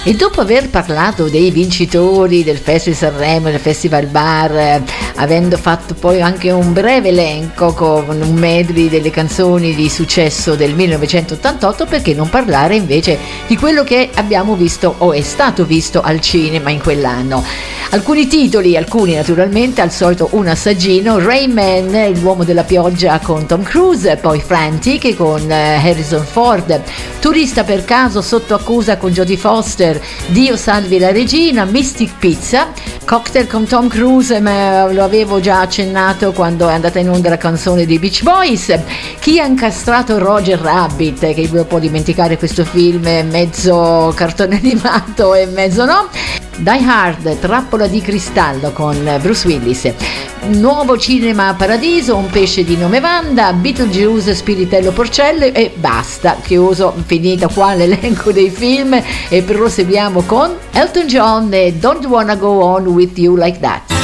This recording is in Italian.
E dopo aver parlato dei vincitori del Festival Sanremo e del Festival Bar, avendo fatto poi anche un breve elenco con un medley delle canzoni di successo del 1988, perché non parlare invece di quello che abbiamo visto o è stato visto al cinema in quell'anno. Alcuni titoli, alcuni naturalmente, al solito un assaggino: Rain Man, L'uomo della pioggia con Tom Cruise, poi Frantic con Harrison Ford, Turista per caso sotto accusa con Jodie Foster, Dio salvi la regina, Mystic Pizza, Cocktail con Tom Cruise, ma lo avevo già accennato quando è andata in onda la canzone dei Beach Boys, Chi ha incastrato Roger Rabbit, che non può dimenticare questo film mezzo cartone animato e mezzo no, Die Hard, Trappola di cristallo con Bruce Willis, Nuovo Cinema Paradiso, Un pesce di nome Wanda, Beetlejuice, Spiritello Porcello e basta, chiuso, finita qua l'elenco dei film e proseguiamo con Elton John e Don't Wanna Go On With You Like That.